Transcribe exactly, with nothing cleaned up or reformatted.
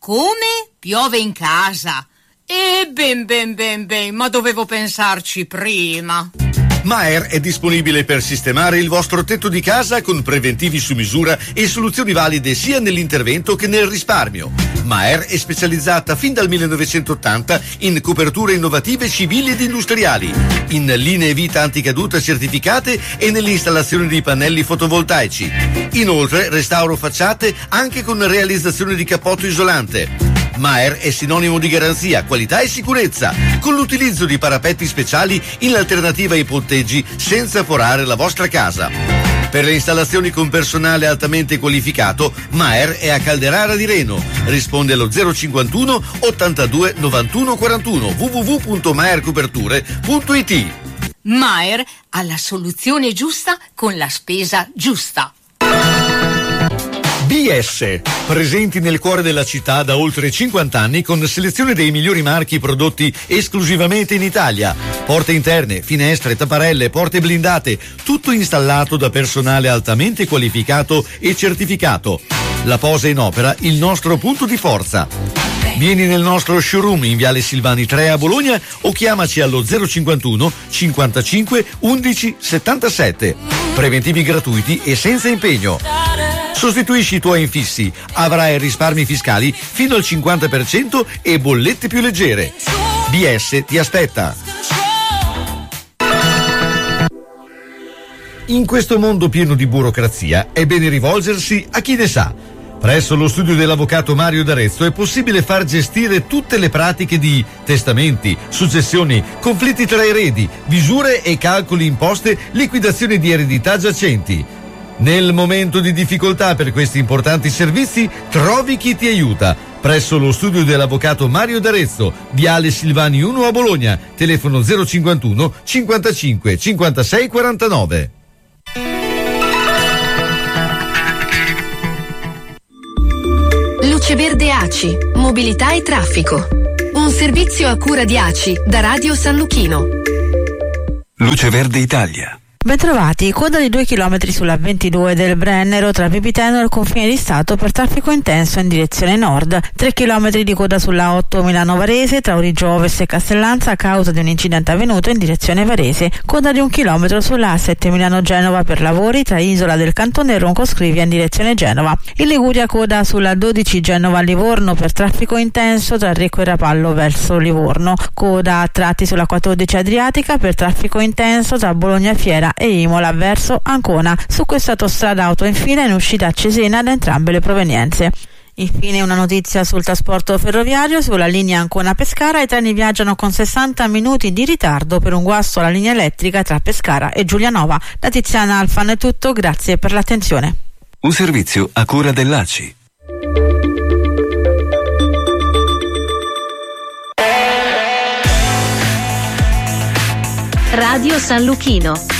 Come? Piove in casa? E ben ben ben ben, ma dovevo pensarci prima. Maer è disponibile per sistemare il vostro tetto di casa con preventivi su misura e soluzioni valide sia nell'intervento che nel risparmio. Maer è specializzata fin dal millenovecentottanta in coperture innovative civili ed industriali, in linee vita anticaduta certificate e nell'installazione di pannelli fotovoltaici. Inoltre restauro facciate anche con realizzazione di cappotto isolante. Maer è sinonimo di garanzia, qualità e sicurezza, con l'utilizzo di parapetti speciali in alternativa ai ponteggi senza forare la vostra casa. Per le installazioni con personale altamente qualificato, Maer è a Calderara di Reno. Risponde allo zero cinquantuno ottantadue novantuno quarantuno w w w punto maer coperture punto i t. Maer ha la soluzione giusta con la spesa giusta. B S, presenti nel cuore della città da oltre cinquanta anni con selezione dei migliori marchi prodotti esclusivamente in Italia. Porte interne, finestre, tapparelle, porte blindate, tutto installato da personale altamente qualificato e certificato. La posa in opera, il nostro punto di forza. Vieni nel nostro showroom in Viale Silvani tre a Bologna o chiamaci allo zero cinquantuno cinquantacinque undici settantasette. Preventivi gratuiti e senza impegno. Sostituisci i tuoi infissi, avrai risparmi fiscali fino al cinquanta per cento e bollette più leggere. B S ti aspetta. In questo mondo pieno di burocrazia è bene rivolgersi a chi ne sa. Presso lo studio dell'avvocato Mario D'Arezzo è possibile far gestire tutte le pratiche di testamenti, successioni, conflitti tra eredi, visure e calcoli imposte, liquidazione di eredità giacenti. Nel momento di difficoltà per questi importanti servizi, trovi chi ti aiuta. Presso lo studio dell'avvocato Mario D'Arezzo, Viale Silvani uno a Bologna, telefono zero cinquantuno cinquantacinque cinquantasei quarantanove. Luce Verde A C I, mobilità e traffico. Un servizio a cura di A C I da Radio San Luchino. Luce Verde Italia. Bentrovati, coda di due chilometri sulla ventidue del Brennero tra Pipiteno e il confine di Stato per traffico intenso in direzione nord. tre chilometri di coda sulla otto Milano Varese tra Origiovese e Castellanza a causa di un incidente avvenuto in direzione Varese. Coda di un chilometro sulla A sette Milano Genova per lavori tra Isola del Cantone e Ronco Scrivia in direzione Genova. In Liguria coda sulla dodici Genova Livorno per traffico intenso tra Recco e Rapallo verso Livorno. Coda a tratti sulla quattordici Adriatica per traffico intenso tra Bologna Fiera e Imola verso Ancona. Su questa autostrada auto in fila in uscita a Cesena da entrambe le provenienze. Infine una notizia sul trasporto ferroviario. Sulla linea Ancona-Pescara i treni viaggiano con sessanta minuti di ritardo per un guasto alla linea elettrica tra Pescara e Giulianova. Da Tiziana Alfano è tutto, grazie per l'attenzione. Un servizio a cura dell'A C I. Radio San Luchino.